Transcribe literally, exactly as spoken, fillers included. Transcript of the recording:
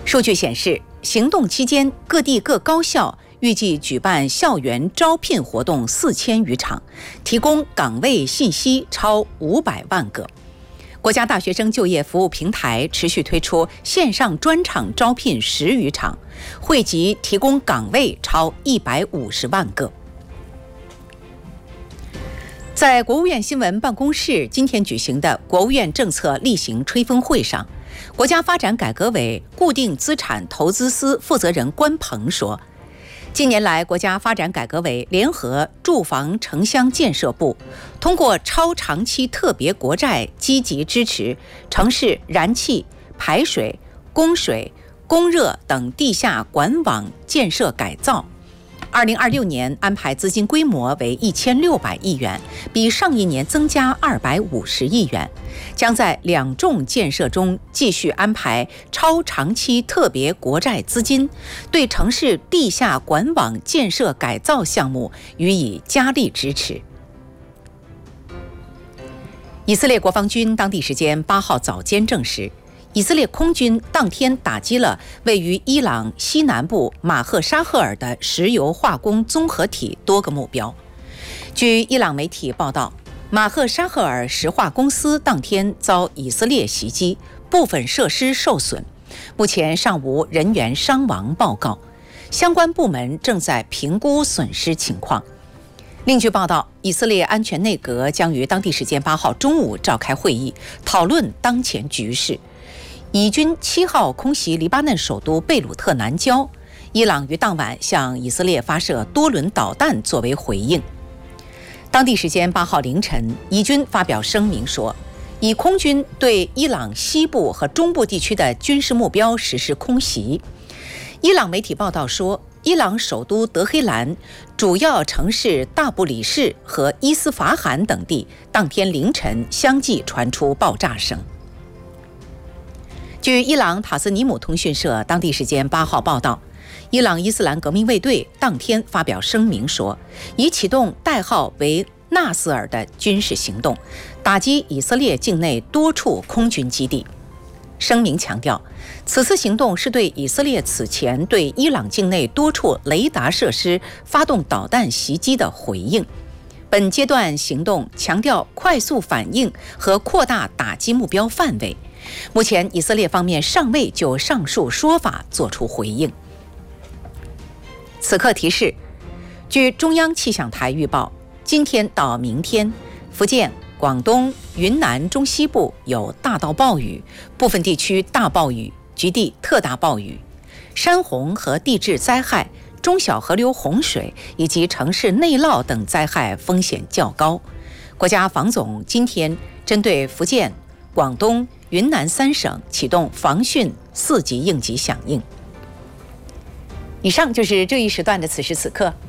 数据显示，行动期间，各地各高校预计举办校园招聘活动四千余场，提供岗位信息超五百万个。国家大学生就业服务平台持续推出线上专场招聘十余场，惠及提供岗位超一百五十万个。在国务院新闻办公室今天举行的国务院政策例行吹风会上，国家发展改革委固定资产投资司负责人关鹏说，近年来，国家发展改革委联合住房城乡建设部，通过超长期特别国债，积极支持城市燃气、排水、供水、供热等地下管网建设改造。二零二六年安排资金规模为一千六百亿元，比上一年增加二百五十亿元，将在两重建设中继续安排超长期特别国债资金，对城市地下管网建设改造项目予以加力支持。以色列国防军当地时间八号早间证实，以色列空军当天打击了位于伊朗西南部马赫沙赫尔的石油化工综合体多个目标。据伊朗媒体报道，马赫沙赫尔石化公司当天遭以色列袭击，部分设施受损，目前尚无人员伤亡报告，相关部门正在评估损失情况。另据报道，以色列安全内阁将于当地时间八号中午召开会议，讨论当前局势。以军七号空袭黎巴嫩首都贝鲁特南郊，伊朗于当晚向以色列发射多轮导弹作为回应。当地时间八号凌晨，以军发表声明说，以空军对伊朗西部和中部地区的军事目标实施空袭。伊朗媒体报道说，伊朗首都德黑兰、主要城市大布里士和伊斯法罕等地当天凌晨相继传出爆炸声。据伊朗塔斯尼姆通讯社当地时间八号报道，伊朗伊斯兰革命卫队当天发表声明说，已启动代号为纳斯尔的军事行动，打击以色列境内多处空军基地。声明强调，此次行动是对以色列此前对伊朗境内多处雷达设施发动导弹袭击的回应。本阶段行动强调快速反应和扩大打击目标范围。目前，以色列方面尚未就上述说法作出回应。此刻提示，据中央气象台预报，今天到明天，福建、广东、云南中西部有大到暴雨，部分地区大暴雨，局地特大暴雨，山洪和地质灾害、中小河流洪水以及城市内涝等灾害风险较高。国家防总今天针对福建、广东、云南三省启动防汛四级应急响应。以上就是这一时段的此时此刻，